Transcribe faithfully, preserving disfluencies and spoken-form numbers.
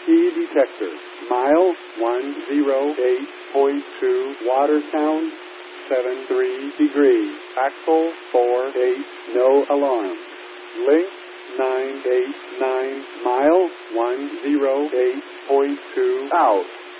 key detector. Mile one oh eight point two, water sound seven three degrees. Axle four eight, no alarm. Link nine eight nine, mile one oh eight point two, out.